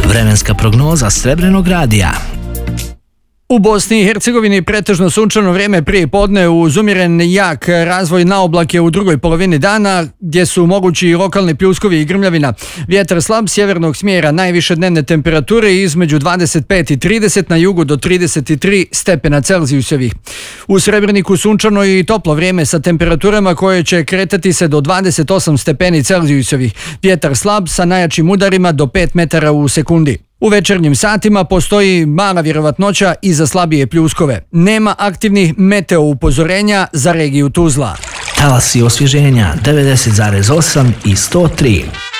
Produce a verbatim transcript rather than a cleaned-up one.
Vremenska prognoza Srebrenog radija. U Bosni i Hercegovini pretežno sunčano vrijeme prije podne uz umjeren jak razvoj na oblake u drugoj polovini dana gdje su mogući i lokalni pljuskovi i grmljavina. Vjetar slab sjevernog smjera, najviše dnevne temperature između dvadeset pet i trideset, na jugu do trideset tri stepena Celzijusovih. U Srebreniku sunčano i toplo vrijeme sa temperaturama koje će kretati se do dvadeset osam stepeni Celzijusovih. Vjetar slab sa najjačim udarima do pet metara u sekundi. U večernjim satima postoji mala vjerovatnoća i za slabije pljuskove. Nema aktivnih meteo upozorenja za regiju Tuzla. Talasi osvježenja devedeset zarez osam i sto tri.